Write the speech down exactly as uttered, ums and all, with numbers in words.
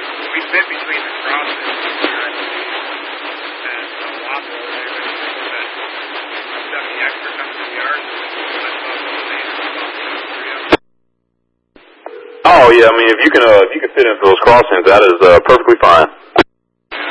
We fit between the crosses. And a lot more than the extra comes to the yard. Oh yeah, I mean if you can uh, if you can fit into those crossings, that is uh, perfectly fine.